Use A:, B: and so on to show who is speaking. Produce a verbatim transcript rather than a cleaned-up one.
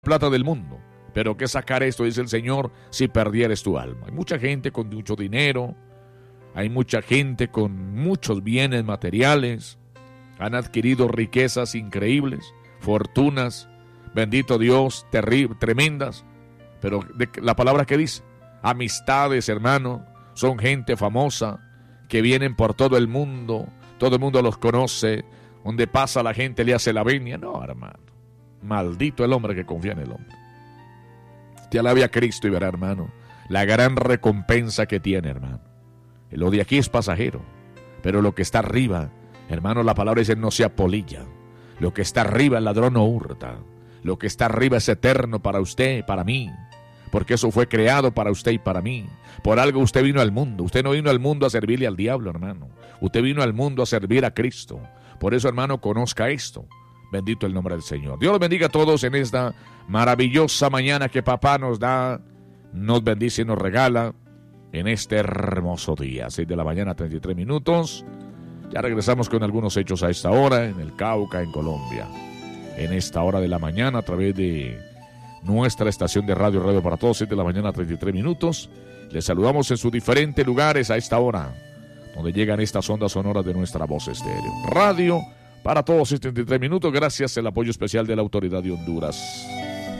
A: plata del mundo. Pero ¿qué sacar esto, dice el Señor, si perdieres tu alma? Hay mucha gente con mucho dinero, hay mucha gente con muchos bienes materiales, han adquirido riquezas increíbles, fortunas, bendito Dios, terribles, tremendas. Pero de, la palabra que dice, amistades, hermano, son gente famosa que vienen por todo el mundo, todo el mundo los conoce, donde pasa la gente le hace la venia. No, hermano, maldito el hombre que confía en el hombre. Te alabe a Cristo y verá, hermano, la gran recompensa que tiene, hermano. Lo de aquí es pasajero, pero lo que está arriba, hermano, la palabra dice, no sea polilla. Lo que está arriba, el ladrón no hurta. Lo que está arriba es eterno para usted, para mí, porque eso fue creado para usted y para mí. Por algo usted vino al mundo. Usted no vino al mundo a servirle al diablo, hermano. Usted vino al mundo a servir a Cristo. Por eso, hermano, conozca esto. Bendito el nombre del Señor. Dios los bendiga a todos en esta maravillosa mañana que papá nos da, nos bendice y nos regala en este hermoso día. seis de la mañana, treinta y tres minutos. Ya regresamos con algunos hechos a esta hora en el Cauca, en Colombia. En esta hora de la mañana, a través de nuestra estación de radio, Radio para Todos, siete de la mañana, treinta y tres minutos. Les saludamos en sus diferentes lugares a esta hora, donde llegan estas ondas sonoras de nuestra voz estéreo. Radio para Todos, setenta y tres minutos, gracias al apoyo especial de la Autoridad de Honduras.